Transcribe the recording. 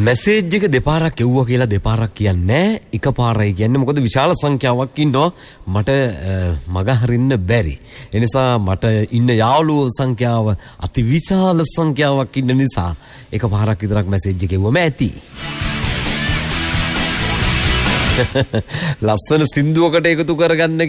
Message එක දෙපාරක් එව්වා කියලා දෙපාරක් කියන්නේ එකපාරයි කියන්නේ මොකද විශාල සංඛ්‍යාවක් ඉන්නවා මට මග හරින්න බැරි. ඒ නිසා මට ඉන්න යාළුවෝ සංඛ්‍යාව අති විශාල සංඛ්‍යාවක් ඉන්න නිසා එකපාරක් විතරක් මැසේජ් එක එව්වම ඇති. ලස්සන සින්දුවකට එකතු කරගන්න